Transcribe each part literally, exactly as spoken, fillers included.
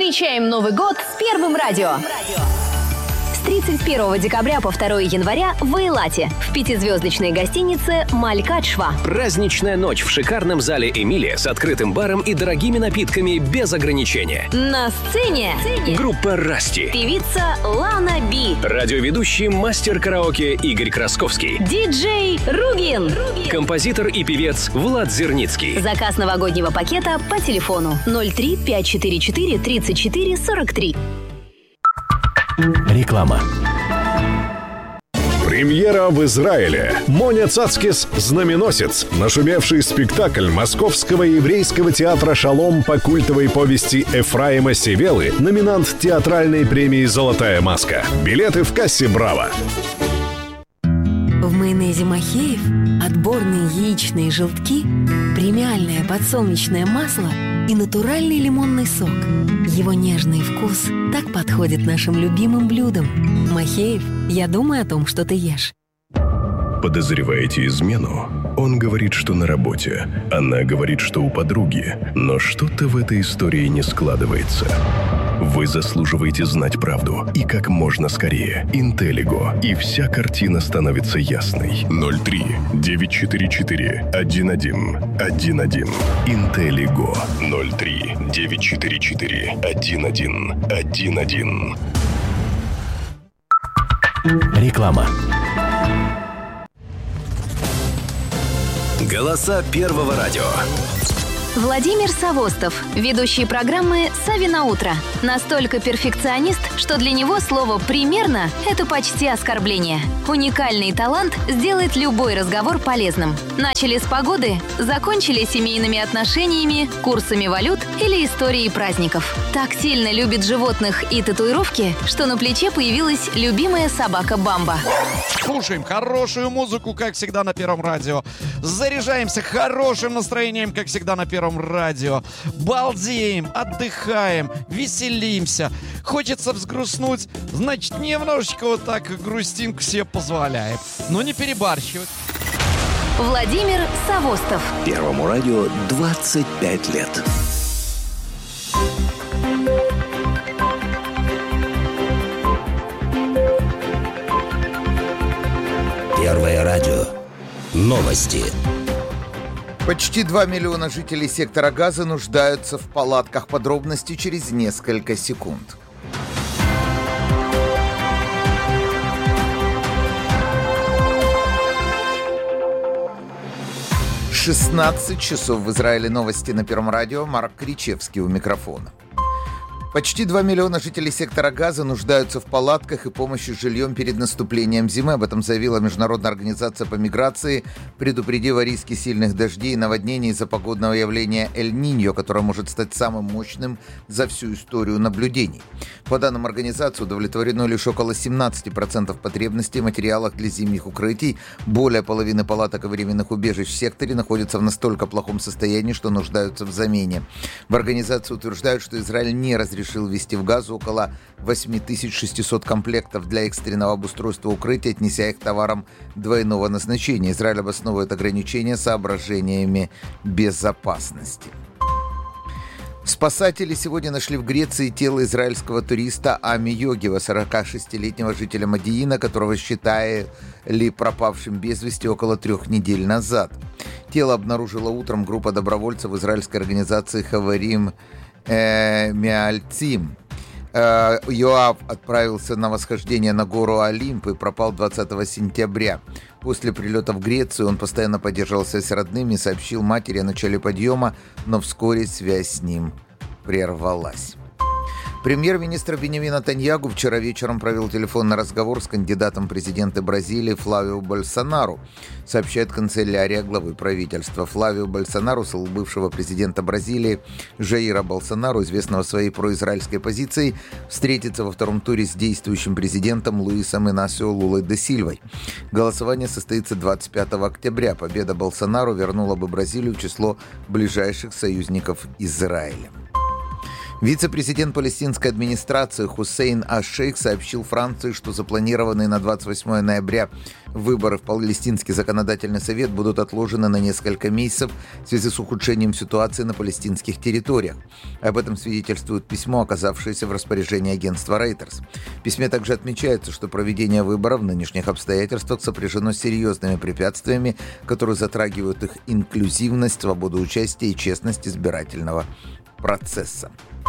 Встречаем Новый год с Первым радио. С тридцать первого декабря по второго января в Эйлате в пятизвездочной гостинице «Малькат-Шва». Праздничная ночь в шикарном зале «Эмилия» с открытым баром и дорогими напитками без ограничения. На сцене группа «Расти», певица Лана Би, радиоведущий мастер караоке Игорь Красковский, диджей Ругин, композитор и певец Влад Зерницкий. Заказ новогоднего пакета по телефону ноль три пять четыре четыре тридцать четыре сорок три. Реклама. Премьера в Израиле. Моня Цацкис «Знаменосец». Нашумевший спектакль Московского еврейского театра «Шалом» по культовой повести Эфраима Севелы, номинант театральной премии «Золотая маска». Билеты в кассе «Браво». В майонезе Махеев отборные яичные желтки, премиальное подсолнечное масло и натуральный лимонный сок. Его нежный вкус так подходит нашим любимым блюдам. Махеев, я думаю о том, что ты ешь. Подозреваете измену? Он говорит, что на работе. Она говорит, что у подруги. Но что-то в этой истории не складывается. Вы заслуживаете знать правду. И как можно скорее. Интеллиго. И вся картина становится ясной. ноль три девять четыре четыре один один один один. Интеллиго. ноль три девять четыре четыре один один один один. Реклама. Голоса Первого радио. Владимир Савостов, ведущий программы «Сави на утро». Настолько перфекционист, что для него слово «примерно» — это почти оскорбление. Уникальный талант сделает любой разговор полезным. Начали с погоды, закончили семейными отношениями, курсами валют или историей праздников. Так сильно любит животных и татуировки, что на плече появилась любимая собака Бамба. Слушаем хорошую музыку, как всегда, на Первом радио. Заряжаемся хорошим настроением, как всегда, на Первом радио. Балдеем, отдыхаем, веселимся. Хочется взгрустнуть, значит, немножечко вот так грустинку себе позволяем. Но не перебарщивать. Владимир Савостов. Первому радио двадцать пять лет. Первое радио. Новости. Почти два миллиона жителей сектора Газа нуждаются в палатках. Подробности через несколько секунд. шестнадцать часов в Израиле. Новости на Первом радио. Марк Кричевский у микрофона. Почти два миллиона жителей сектора Газа нуждаются в палатках и помощи с жильем перед наступлением зимы. Об этом заявила Международная организация по миграции, предупредив о риске сильных дождей и наводнений из-за погодного явления Эль-Ниньо, которое может стать самым мощным за всю историю наблюдений. По данным организации, удовлетворено лишь около семнадцать процентов потребностей в материалах для зимних укрытий. Более половины палаток и временных убежищ в секторе находятся в настолько плохом состоянии, что нуждаются в замене. В организации утверждают, что Израиль не разрешил решил ввести в Газу около восемь тысяч шестьсот комплектов для экстренного обустройства укрытий, отнеся их товарам двойного назначения. Израиль обосновывает ограничения соображениями безопасности. Спасатели сегодня нашли в Греции тело израильского туриста Ами Йогева, сорокашестилетнего жителя Мадиина, которого считали пропавшим без вести около трех недель назад. Тело обнаружила утром группа добровольцев израильской организации «Хаварим э, Меальцим». Э, Йоав отправился на восхождение на гору Олимп и пропал двадцатого сентября. После прилета в Грецию он постоянно поддерживал связь с родными и сообщил матери о начале подъема, но вскоре связь с ним прервалась. Премьер-министр Беньямин Нетаньяху вчера вечером провел телефонный разговор с кандидатом в президенты Бразилии Флавио Больсонару, сообщает канцелярия главы правительства. Флавио Больсонару, сын бывшего президента Бразилии Жаира Болсонару, известного своей произраильской позицией, встретится во втором туре с действующим президентом Луисом Инасио Лулой де Сильвой. Голосование состоится двадцать пятого октября. Победа Болсонару вернула бы Бразилию в число ближайших союзников Израиля. Вице-президент палестинской администрации Хусейн Аш-Шейх сообщил Франции, что запланированные на двадцать восьмое ноября выборы в Палестинский законодательный совет будут отложены на несколько месяцев в связи с ухудшением ситуации на палестинских территориях. Об этом свидетельствует письмо, оказавшееся в распоряжении агентства Reuters. В письме также отмечается, что проведение выборов в нынешних обстоятельствах сопряжено с серьезными препятствиями, которые затрагивают их инклюзивность, свободу участия и честность избирательного процесса.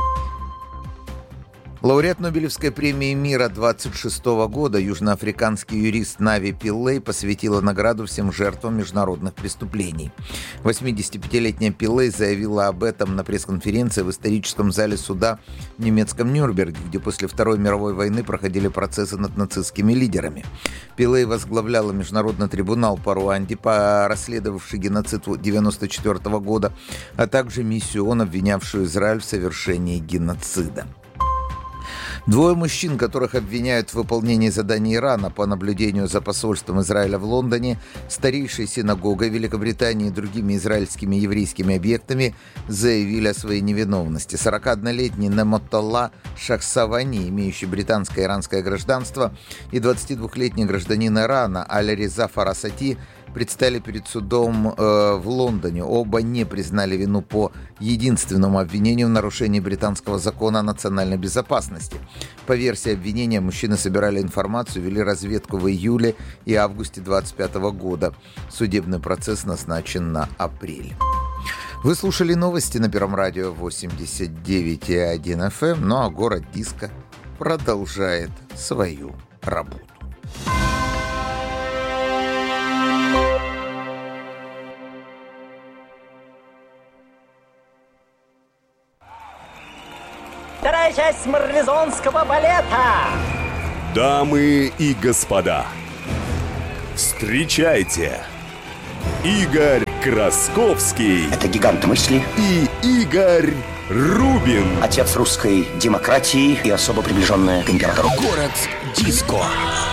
Лауреат Нобелевской премии мира двадцать шестого года южноафриканский юрист Нави Пиллей посвятила награду всем жертвам международных преступлений. восьмидесятипятилетняя Пиллей заявила об этом на пресс-конференции в историческом зале суда в немецком Нюрнберге, где после Второй мировой войны проходили процессы над нацистскими лидерами. Пиллей возглавляла Международный трибунал по Руанде, по расследовавший геноцид девяносто четвёртого года, а также миссию ООН, обвинявшую Израиль в совершении геноцида. Двое мужчин, которых обвиняют в выполнении заданий Ирана по наблюдению за посольством Израиля в Лондоне, старейшей синагогой Великобритании и другими израильскими еврейскими объектами, заявили о своей невиновности. сорокаоднолетний Немоталла Шахсавани, имеющий британское и иранское гражданство, и двадцатидвухлетний гражданин Ирана Аль-Реза Фарасати предстали перед судом э, в Лондоне. Оба не признали вину по единственному обвинению в нарушении британского закона о национальной безопасности. По версии обвинения, мужчины собирали информацию, вели разведку в июле и августе двадцать пятого года. Судебный процесс назначен на апрель. Вы слушали новости на Первом радио восемьдесят девять и один эф эм, ну а город Диско продолжает свою работу. Вторая часть марлезонского балета. Дамы и господа, встречайте, Игорь Красковский. Это гигант мысли. И Игорь Рубин. Отец русской демократии и особо приближенная к императору. Город Диско.